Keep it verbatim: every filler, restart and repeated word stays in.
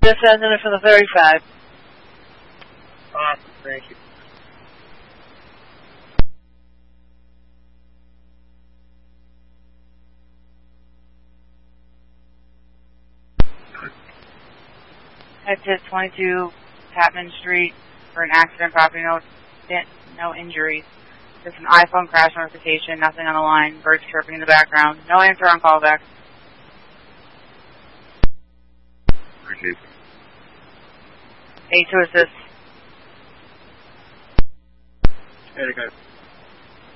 This ended for the thirty-five. Awesome, thank you. Head to twenty-two Patman Street for an accident, property, no, no injuries. Just an iPhone crash notification, nothing on the line, birds chirping in the background. No answer on callback. Appreciate it. eight to assist. Hey, guys.